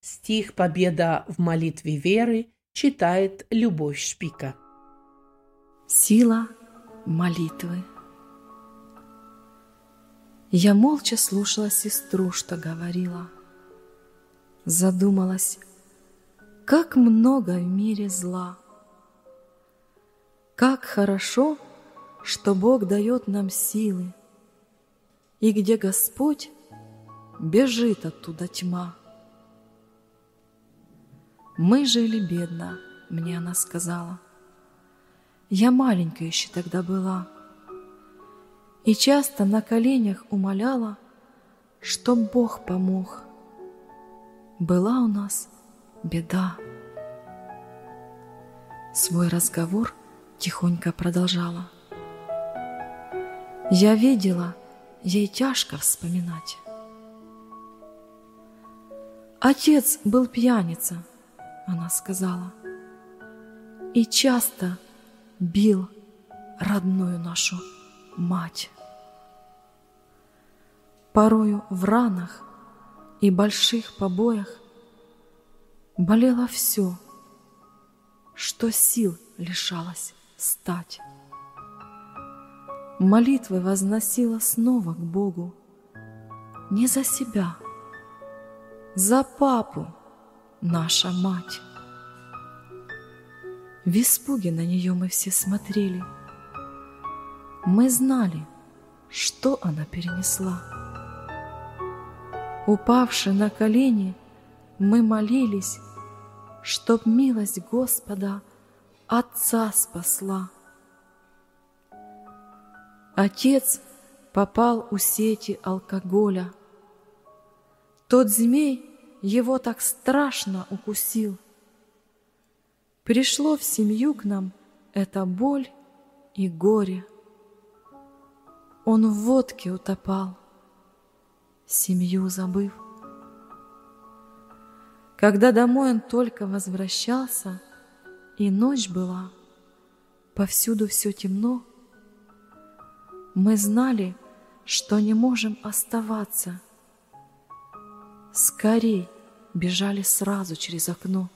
Стих «Победа в молитве веры» читает Любовь Шпика. Сила молитвы. Я молча слушала сестру, что говорила. Задумалась, как много в мире зла. Как хорошо, что Бог дает нам силы, и где Господь, бежит оттуда тьма. Мы жили бедно, мне она сказала. Я маленькая еще тогда была, и часто на коленях умоляла, чтоб Бог помог. Была у нас беда. Свой разговор тихонько продолжала. Я видела, ей тяжко вспоминать. Отец был пьяница, она сказала, и часто бил родную нашу мать. Порою в ранах и больших побоях болело все, что сил лишалось стать. Молитвы возносила снова к Богу, не за себя, за папу, наша мать. В испуге на нее мы все смотрели. Мы знали, что она перенесла. Упавши на колени, мы молились, чтоб милость Господа Отца спасла. Отец попал у сети алкоголя. Тот змей его так страшно укусил. Пришло в семью к нам эта боль и горе. Он в водке утопал, семью забыв. Когда домой он только возвращался, и ночь была, повсюду все темно, мы знали, что не можем оставаться. Скорей бежали сразу через окно.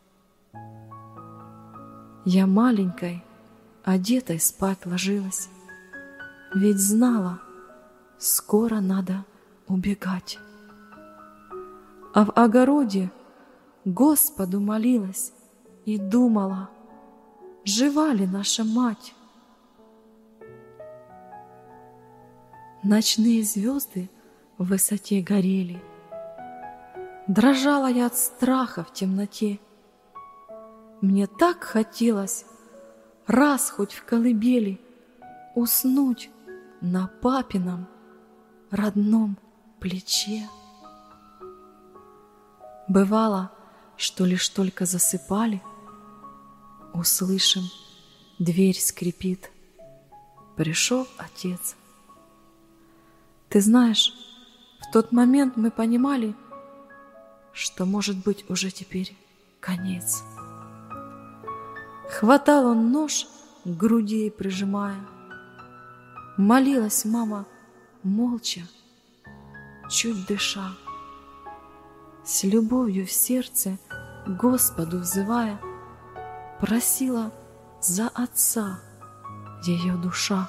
Я маленькой, одетой спать ложилась, ведь знала, скоро надо убегать. А в огороде Господу молилась и думала, жива ли наша мать. Ночные звезды в высоте горели. Дрожала я от страха в темноте. Мне так хотелось раз хоть в колыбели уснуть на папином родном плече. Бывало, что лишь только засыпали, услышим, дверь скрипит. Пришел отец. Ты знаешь, в тот момент мы понимали, что, может быть, уже теперь конец. Хватал он нож к груди прижимая. Молилась мама молча, чуть дыша, с любовью в сердце Господу взывая, просила за отца ее душа.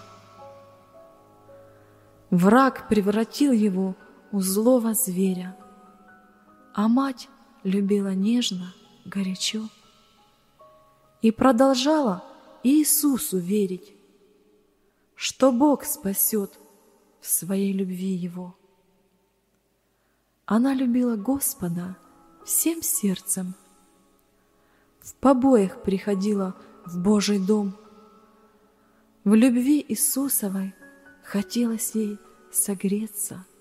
Враг превратил его у злого зверя, а мать любила нежно, горячо и продолжала Иисусу верить, что Бог спасет в своей любви его. Она любила Господа всем сердцем, в побоях приходила в Божий дом. В любви Иисусовой хотелось ей согреться